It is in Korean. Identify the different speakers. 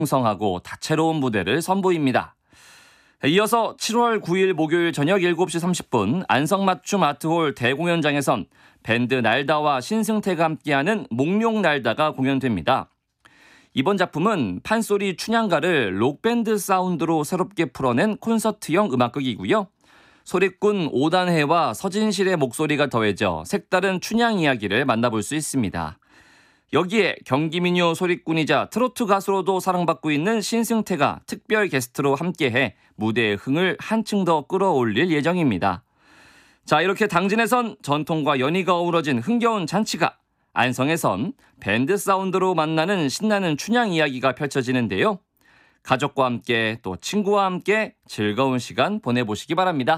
Speaker 1: 풍성하고 다채로운 무대를 선보입니다. 이어서 7월 9일 목요일 저녁 7시 30분 안성맞춤 아트홀 대공연장에선 밴드 날다와 신승태가 함께하는 목룡날다가 공연됩니다. 이번 작품은 판소리 춘향가를 록밴드 사운드로 새롭게 풀어낸 콘서트형 음악극이고요. 소리꾼 오단해와 서진실의 목소리가 더해져 색다른 춘향 이야기를 만나볼 수 있습니다. 여기에 경기민요 소리꾼이자 트로트 가수로도 사랑받고 있는 신승태가 특별 게스트로 함께해 무대의 흥을 한층 더 끌어올릴 예정입니다. 자, 이렇게 당진에선 전통과 연희가 어우러진 흥겨운 잔치가, 안성에선 밴드 사운드로 만나는 신나는 춘향 이야기가 펼쳐지는데요. 가족과 함께 또 친구와 함께 즐거운 시간 보내보시기 바랍니다.